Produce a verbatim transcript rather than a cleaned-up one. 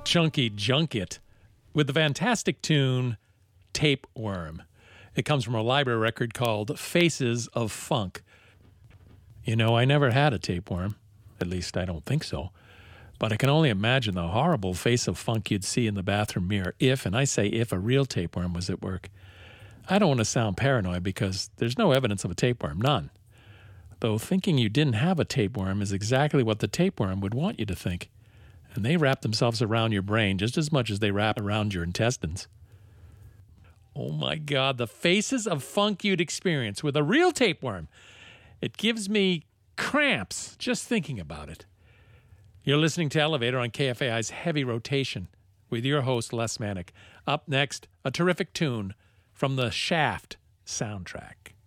Chunky Junket with the fantastic tune Tapeworm. It comes from a library record called Faces of Funk. You know, I never had a tapeworm. At least I don't think so. But I can only imagine the horrible face of funk you'd see in the bathroom mirror if, and I say if, a real tapeworm was at work. I don't want to sound paranoid because there's no evidence of a tapeworm, none. Though thinking you didn't have a tapeworm is exactly what the tapeworm would want you to think. And they wrap themselves around your brain just as much as they wrap around your intestines. Oh my God, the faces of funk you'd experience with a real tapeworm. It gives me cramps just thinking about it. You're listening to Elevator on K F A I's Heavy Rotation with your host, Les Manick. Up next, a terrific tune from the Shaft soundtrack.